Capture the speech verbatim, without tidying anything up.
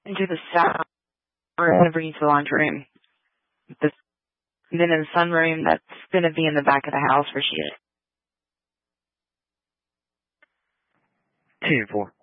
into the south, or I'm going to bring you to the laundry room. The, and then in the sunroom, that's going to be in the back of the house where she is. Ten four.